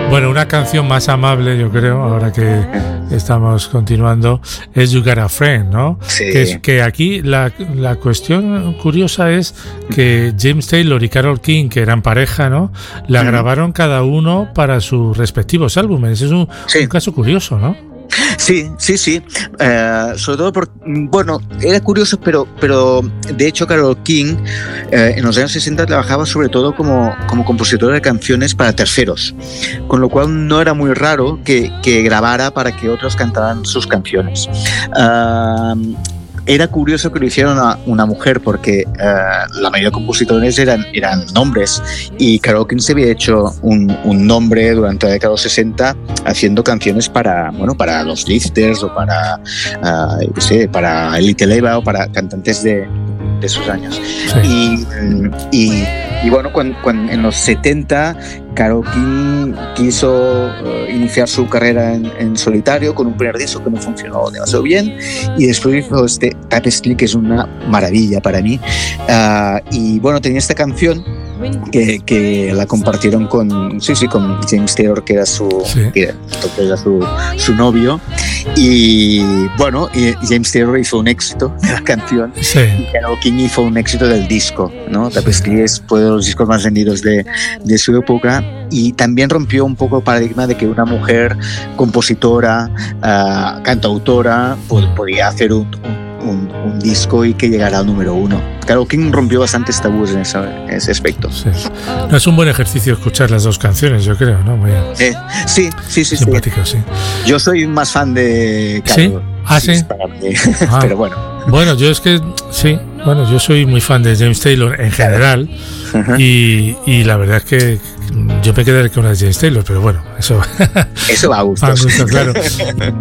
Bueno, una canción más amable, yo creo, ahora que estamos continuando, es You Got a Friend, ¿no? Sí. Que aquí la cuestión curiosa es que James Taylor y Carole King, que eran pareja, ¿no? La grabaron cada uno para sus respectivos álbumes. Es un caso curioso, ¿no? Sí. Sobre todo bueno, era curioso, pero de hecho Carole King en los años 60 trabajaba sobre todo como compositora de canciones para terceros, con lo cual no era muy raro que grabara para que otros cantaran sus canciones. Era curioso que lo hicieran una mujer porque la mayoría de compositores eran hombres, y Carole King se había hecho un nombre durante la década de los 60 haciendo canciones para los Lifters o para Little Eva o para cantantes de sus años. Sí. Y bueno, cuando en los 70 Carole King quiso iniciar su carrera en solitario con un primer disco que no funcionó demasiado bien, y después hizo este Tapestry, que es una maravilla para mí, y bueno, tenía esta canción que la compartieron con James Taylor, que era su novio, y bueno, James Taylor hizo un éxito de la canción, y Carole King hizo un éxito del disco, ¿no? Tapestry es uno de los discos más vendidos de su época, y también rompió un poco el paradigma de que una mujer compositora, cantautora, podía hacer un disco y que llegara al número 1. Carole King rompió bastantes tabúes en ese aspecto. Sí. No, es un buen ejercicio escuchar las dos canciones, yo creo, ¿no? Muy sí. Simpático, sí. Yo soy más fan de Carole. ¿Sí? ¿Sí? Para mí. Pero bueno. Bueno, yo soy muy fan de James Taylor en general. Y la verdad es que yo me quedaré con una de James Taylor, pero bueno, eso va a gustar. Claro.